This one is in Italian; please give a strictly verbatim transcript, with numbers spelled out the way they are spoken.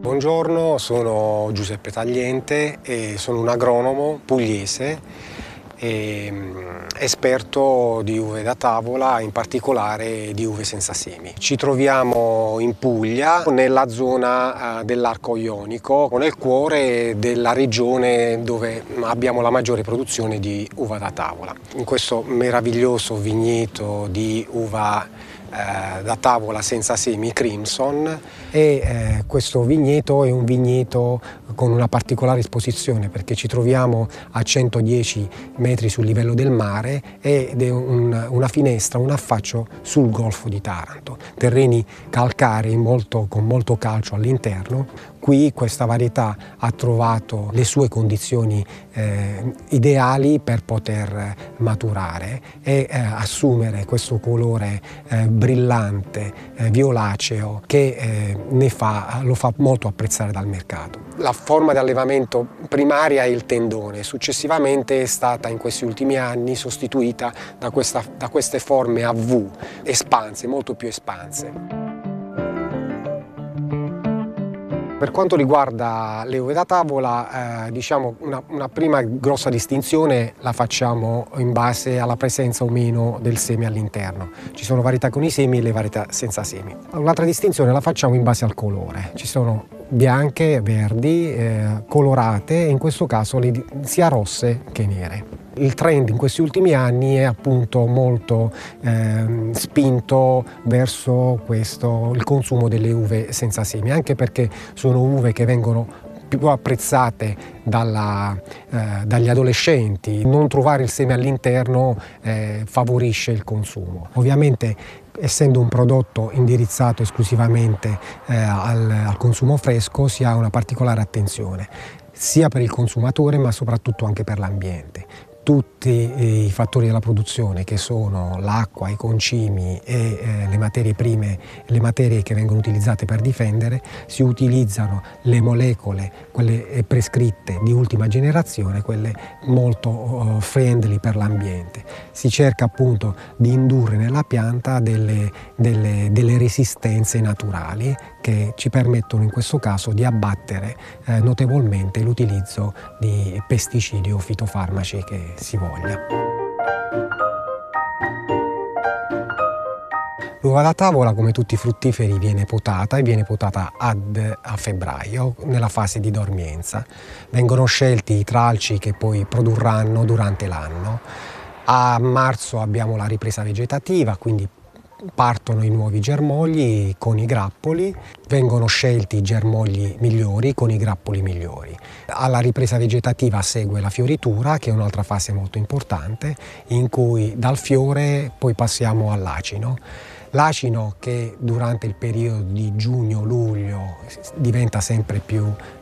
Buongiorno, sono Giuseppe Tagliente e sono un agronomo pugliese e esperto di uve da tavola, in particolare di uve senza semi. Ci troviamo in Puglia, nella zona dell'arco ionico, nel cuore della regione dove abbiamo la maggiore produzione di uva da tavola. In questo meraviglioso vigneto di uva Eh, da tavola senza semi Crimson e eh, questo vigneto è un vigneto con una particolare esposizione perché ci troviamo a centodieci metri sul livello del mare ed è un, una finestra, un affaccio sul Golfo di Taranto, terreni calcarei molto, con molto calcio all'interno. Qui questa varietà ha trovato le sue condizioni eh, ideali per poter maturare e eh, assumere questo colore eh, brillante, eh, violaceo, che eh, ne fa, lo fa molto apprezzare dal mercato. La forma di allevamento primaria è il tendone, successivamente è stata in questi ultimi anni sostituita da, questa, da queste forme a V, espanse, molto più espanse. Per quanto riguarda le uve da tavola, eh, diciamo una, una prima grossa distinzione la facciamo in base alla presenza o meno del seme all'interno. Ci sono varietà con i semi e le varietà senza semi. Un'altra distinzione la facciamo in base al colore. Ci sono bianche, verdi, eh, colorate e in questo caso le, sia rosse che nere. Il trend in questi ultimi anni è appunto molto eh, spinto verso questo, il consumo delle uve senza semi, anche perché sono uve che vengono più apprezzate dalla, eh, dagli adolescenti. Non trovare il seme all'interno eh, favorisce il consumo. Ovviamente, essendo un prodotto indirizzato esclusivamente eh, al, al consumo fresco, si ha una particolare attenzione sia per il consumatore ma soprattutto anche per l'ambiente. Tutti i fattori della produzione, che sono l'acqua, i concimi e eh, le materie prime, le materie che vengono utilizzate per difendere, si utilizzano le molecole, quelle prescritte di ultima generazione, quelle molto uh, friendly per l'ambiente. Si cerca appunto di indurre nella pianta delle, delle, delle resistenze naturali che ci permettono in questo caso di abbattere eh, notevolmente l'utilizzo di pesticidi o fitofarmaci che si voglia. L'uva da tavola, come tutti i fruttiferi, viene potata e viene potata ad, a febbraio, nella fase di dormienza. Vengono scelti i tralci che poi produrranno durante l'anno. A marzo abbiamo la ripresa vegetativa, quindi partono i nuovi germogli con i grappoli, vengono scelti i germogli migliori con i grappoli migliori. Alla ripresa vegetativa segue la fioritura, che è un'altra fase molto importante, in cui dal fiore poi passiamo all'acino. L'acino, che durante il periodo di giugno-luglio diventa sempre più